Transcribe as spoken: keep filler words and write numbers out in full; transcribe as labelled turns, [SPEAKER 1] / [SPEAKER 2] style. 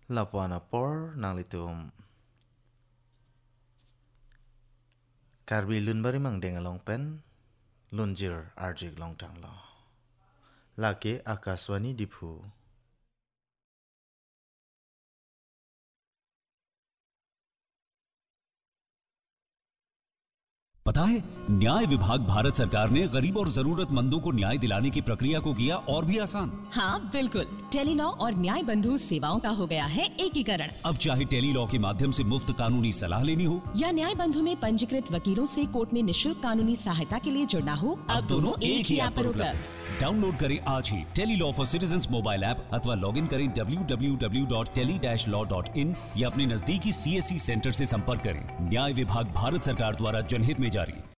[SPEAKER 1] Lapuana por nalitum. Karbi lunbari mang deng along pen, lunjir arjik long tang lo. Lake Akaswani Dipu.
[SPEAKER 2] पता है, न्याय विभाग भारत सरकार ने गरीब और जरूरतमंदों को न्याय दिलाने की प्रक्रिया को किया और भी आसान।
[SPEAKER 3] हाँ बिल्कुल, टेलीलॉ और न्याय बंधु सेवाओं का हो गया है एकीकरण।
[SPEAKER 2] अब चाहे टेलीलॉ के माध्यम से मुफ्त कानूनी सलाह लेनी हो
[SPEAKER 3] या न्याय बंधु में पंजीकृत वकीलों से कोर्ट में निशुल्क कानूनी सहायता के लिए जुड़ना हो, अब दोनों एक ही ऐप पर उपलब्ध।
[SPEAKER 2] डाउनलोड करें आज ही Tele-Law for citizens mobile app अथवा लॉग इन करें W W W dot tele dash law dot in या अपने नजदीकी सी एस सी सेंटर से संपर्क करें। न्याय विभाग भारत सरकार द्वारा जनहित में जारी।